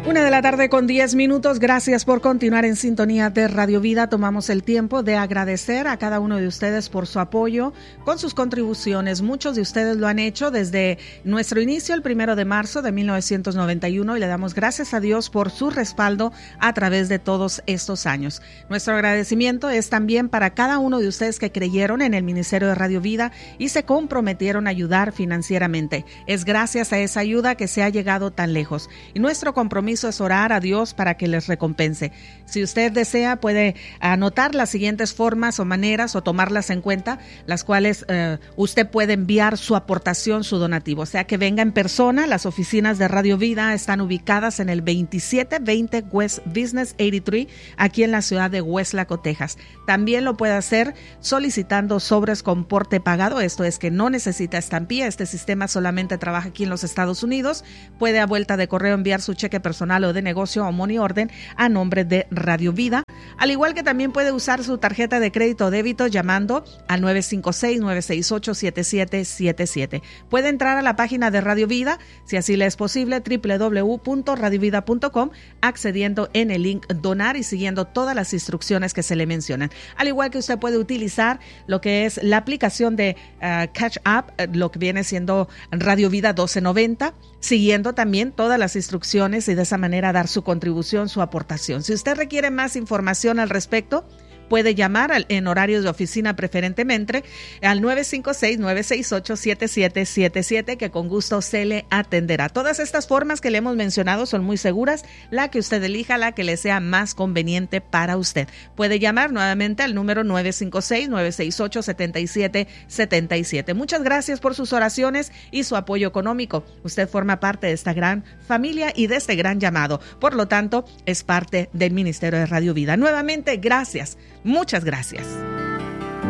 1:10 p.m. Gracias por continuar en sintonía de Radio Vida. Tomamos el tiempo de agradecer a cada uno de ustedes por su apoyo con sus contribuciones. Muchos de ustedes lo han hecho desde nuestro inicio el 1 de marzo de 1991 y le damos gracias a Dios por su respaldo a través de todos estos años. Nuestro agradecimiento es también para cada uno de ustedes que creyeron en el Ministerio de Radio Vida y se comprometieron a ayudar financieramente. Es gracias a esa ayuda que se ha llegado tan lejos. Y nuestro compromiso es orar a Dios para que les recompense. Si usted desea, puede anotar las siguientes formas o maneras o tomarlas en cuenta, las cuales usted puede enviar su aportación, su donativo. O sea, que venga en persona. Las oficinas de Radio Vida están ubicadas en el 2720 West Business 83, aquí en la ciudad de Weslaco, Texas. También lo puede hacer solicitando sobres con porte pagado. Esto es que no necesita estampilla. Este sistema solamente trabaja aquí en los Estados Unidos. Puede a vuelta de correo enviar su cheque personal o de negocio o money order a nombre de Radio Vida, al igual que también puede usar su tarjeta de crédito o débito llamando al 956-968-7777. Puede entrar a la página de Radio Vida, si así le es posible, www.radiovida.com, accediendo en el link donar y siguiendo todas las instrucciones que se le mencionan. Al igual que usted puede utilizar lo que es la aplicación de Catch Up, lo que viene siendo Radio Vida 1290, siguiendo también todas las instrucciones y de esa manera dar su contribución, su aportación. Si usted requiere más información al respecto, puede llamar en horarios de oficina preferentemente al 956-968-7777, que con gusto se le atenderá. Todas estas formas que le hemos mencionado son muy seguras, la que usted elija, la que le sea más conveniente para usted. Puede llamar nuevamente al número 956-968-7777. Muchas gracias por sus oraciones y su apoyo económico. Usted forma parte de esta gran familia y de este gran llamado. Por lo tanto, es parte del Ministerio de Radio Vida. Nuevamente, gracias. Muchas gracias.